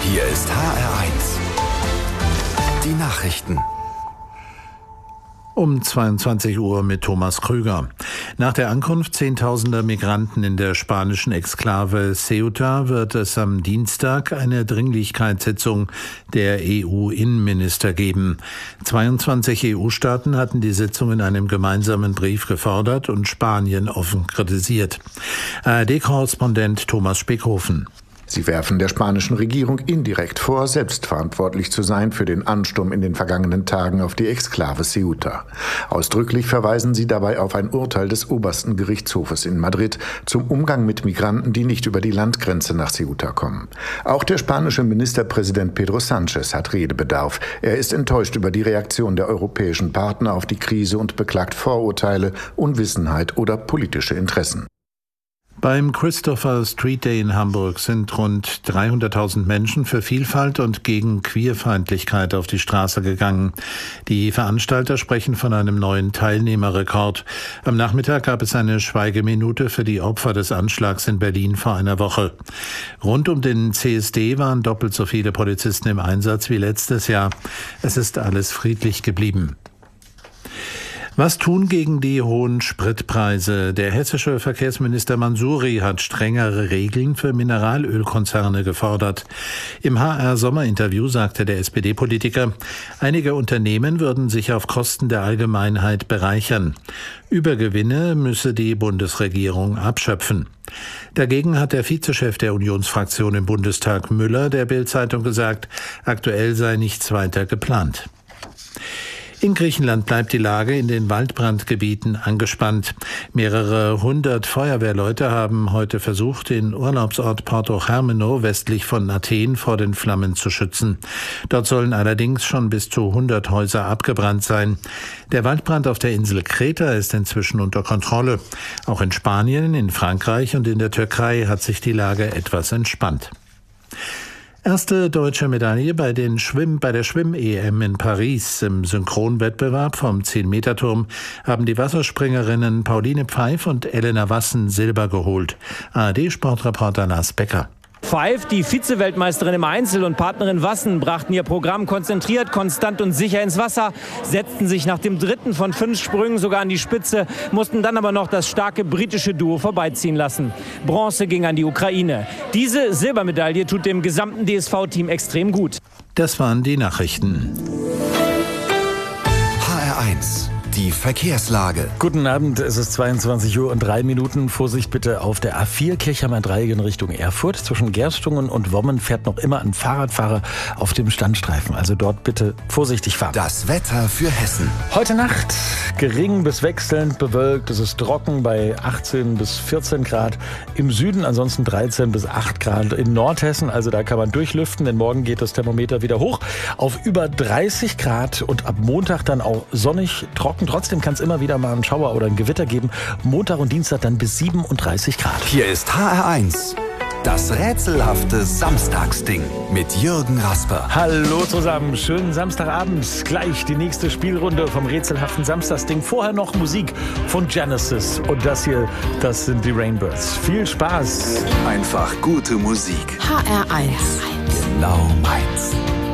Hier ist HR1. Die Nachrichten. Um 22 Uhr mit Thomas Krüger. Nach der Ankunft zehntausender Migranten in der spanischen Exklave Ceuta wird es am Dienstag eine Dringlichkeitssitzung der EU-Innenminister geben. 22 EU-Staaten hatten die Sitzung in einem gemeinsamen Brief gefordert und Spanien offen kritisiert. ARD-Korrespondent Thomas Speckhofen. Sie werfen der spanischen Regierung indirekt vor, selbstverantwortlich zu sein für den Ansturm in den vergangenen Tagen auf die Exklave Ceuta. Ausdrücklich verweisen sie dabei auf ein Urteil des obersten Gerichtshofes in Madrid zum Umgang mit Migranten, die nicht über die Landgrenze nach Ceuta kommen. Auch der spanische Ministerpräsident Pedro Sánchez hat Redebedarf. Er ist enttäuscht über die Reaktion der europäischen Partner auf die Krise und beklagt Vorurteile, Unwissenheit oder politische Interessen. Beim Christopher Street Day in Hamburg sind rund 300.000 Menschen für Vielfalt und gegen Queerfeindlichkeit auf die Straße gegangen. Die Veranstalter sprechen von einem neuen Teilnehmerrekord. Am Nachmittag gab es eine Schweigeminute für die Opfer des Anschlags in Berlin vor einer Woche. Rund um den CSD waren doppelt so viele Polizisten im Einsatz wie letztes Jahr. Es ist alles friedlich geblieben. Was tun gegen die hohen Spritpreise? Der hessische Verkehrsminister Mansouri hat strengere Regeln für Mineralölkonzerne gefordert. Im HR-Sommerinterview sagte der SPD-Politiker, einige Unternehmen würden sich auf Kosten der Allgemeinheit bereichern. Übergewinne müsse die Bundesregierung abschöpfen. Dagegen hat der Vizechef der Unionsfraktion im Bundestag Müller der Bild-Zeitung gesagt, aktuell sei nichts weiter geplant. In Griechenland bleibt die Lage in den Waldbrandgebieten angespannt. Mehrere hundert Feuerwehrleute haben heute versucht, den Urlaubsort Porto Hermeno westlich von Athen vor den Flammen zu schützen. Dort sollen allerdings schon bis zu 100 Häuser abgebrannt sein. Der Waldbrand auf der Insel Kreta ist inzwischen unter Kontrolle. Auch in Spanien, in Frankreich und in der Türkei hat sich die Lage etwas entspannt. Erste deutsche Medaille bei der Schwimm-EM in Paris. Im Synchronwettbewerb vom 10-Meter-Turm haben die Wasserspringerinnen Pauline Pfeif und Elena Wassen Silber geholt. ARD-Sportreporter Lars Becker. Pfeif, die Vize-Weltmeisterin im Einzel, und Partnerin Wassen brachten ihr Programm konzentriert, konstant und sicher ins Wasser, setzten sich nach dem dritten von 5 Sprüngen sogar an die Spitze, mussten dann aber noch das starke britische Duo vorbeiziehen lassen. Bronze ging an die Ukraine. Diese Silbermedaille tut dem gesamten DSV-Team extrem gut. Das waren die Nachrichten. HR1. Die Verkehrslage. Guten Abend, es ist 22:03 Uhr. Vorsicht bitte auf der A4 Kirchheimer Dreieck in Richtung Erfurt. Zwischen Gerstungen und Wommen fährt noch immer ein Fahrradfahrer auf dem Standstreifen. Also dort bitte vorsichtig fahren. Das Wetter für Hessen. Heute Nacht gering bis wechselnd bewölkt. Es ist trocken bei 18 bis 14 Grad. Im Süden ansonsten 13 bis 8 Grad. In Nordhessen, also da kann man durchlüften, denn morgen geht das Thermometer wieder hoch auf über 30 Grad und ab Montag dann auch sonnig, trocken. Trotzdem kann es immer wieder mal einen Schauer oder ein Gewitter geben. Montag und Dienstag dann bis 37 Grad. Hier ist HR1. Das rätselhafte Samstagsding mit Jürgen Rasper. Hallo zusammen, schönen Samstagabend. Gleich die nächste Spielrunde vom rätselhaften Samstagsding. Vorher noch Musik von Genesis. Und das hier, das sind die Rainbirds. Viel Spaß. Einfach gute Musik. HR1. Genau meins.